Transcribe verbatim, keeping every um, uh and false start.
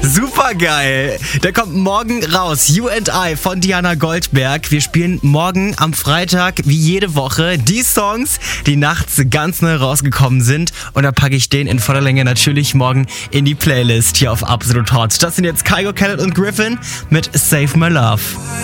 Super geil. Der kommt morgen raus. You and I von Diana Goldberg. Wir spielen morgen am Freitag wie jede Woche die Songs, die nachts ganz neu rausgekommen sind. Und da packe ich den in voller Länge natürlich morgen in die Playlist hier auf Absolut Hot. Das sind jetzt Kygo, Khaled und Griffin mit Save My Love.